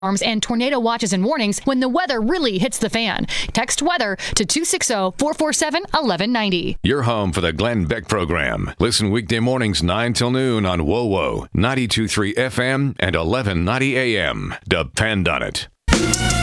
storms and tornado watches and warnings when the weather really hits the fan. Text weather to 260-447-1190. Your home for the Glenn Beck program. Listen weekday mornings 9 till noon on WOWO 92.3 FM and 1190 AM. Depend on it.